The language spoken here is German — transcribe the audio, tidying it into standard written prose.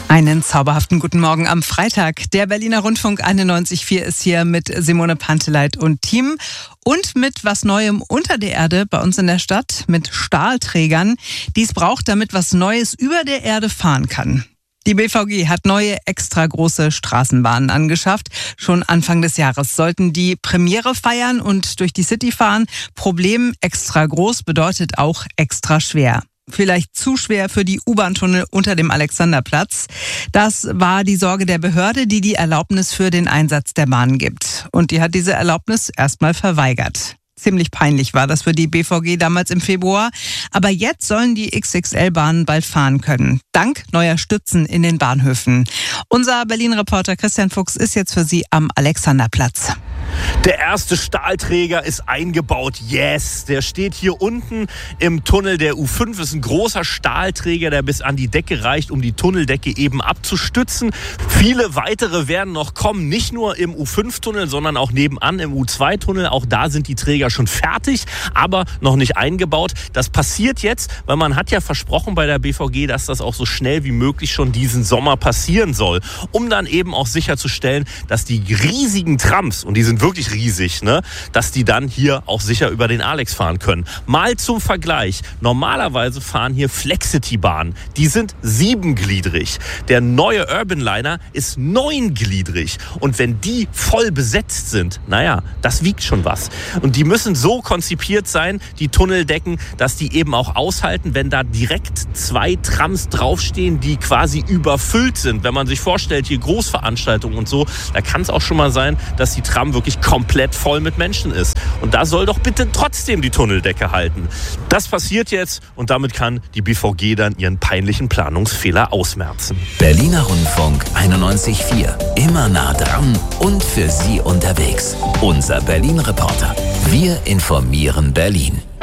Einen zauberhaften guten Morgen am Freitag. Der Berliner Rundfunk 91.4 ist hier mit Simone Panteleit und Team und mit was Neuem unter der Erde bei uns in der Stadt, mit Stahlträgern, die es braucht, damit was Neues über der Erde fahren kann. Die BVG hat neue, extra große Straßenbahnen angeschafft. Schon Anfang des Jahres sollten die Premiere feiern und durch die City fahren. Problem: extra groß bedeutet auch extra schwer. Vielleicht zu schwer für die U-Bahn-Tunnel unter dem Alexanderplatz. Das war die Sorge der Behörde, die die Erlaubnis für den Einsatz der Bahn gibt. Und die hat diese Erlaubnis erstmal verweigert. Ziemlich peinlich war das für die BVG damals im Februar. Aber jetzt sollen die XXL-Bahnen bald fahren können. Dank neuer Stützen in den Bahnhöfen. Unser Berlin-Reporter Christian Fuchs ist jetzt für Sie am Alexanderplatz. Der erste Stahlträger ist eingebaut. Yes! Der steht hier unten im Tunnel der U5. Das ist ein großer Stahlträger, der bis an die Decke reicht, um die Tunneldecke eben abzustützen. Viele weitere werden noch kommen. Nicht nur im U5-Tunnel, sondern auch nebenan im U2-Tunnel. Auch da sind die Träger schon fertig, aber noch nicht eingebaut. Das passiert jetzt, weil man hat ja versprochen bei der BVG, dass das auch so schnell wie möglich schon diesen Sommer passieren soll. Um dann eben auch sicherzustellen, dass die riesigen Trams, und die sind wirklich riesig, ne, dass die dann hier auch sicher über den Alex fahren können. Mal zum Vergleich. Normalerweise fahren hier Flexity-Bahnen. Die sind 7gliedrig. Der neue Urban Liner ist 9gliedrig. Und wenn die voll besetzt sind, naja, das wiegt schon was. Und die müssen so konzipiert sein, die Tunneldecken, dass die eben auch aushalten, wenn da direkt 2 Trams draufstehen, die quasi überfüllt sind. Wenn man sich vorstellt, hier Großveranstaltungen und so, da kann es auch schon mal sein, dass die Tram wirklich komplett voll mit Menschen ist. Und da soll doch bitte trotzdem die Tunneldecke halten. Das passiert jetzt und damit kann die BVG dann ihren peinlichen Planungsfehler ausmerzen. Berliner Rundfunk 91.4. Immer nah dran und für Sie unterwegs. Unser Berlin-Reporter. Wir informieren Berlin.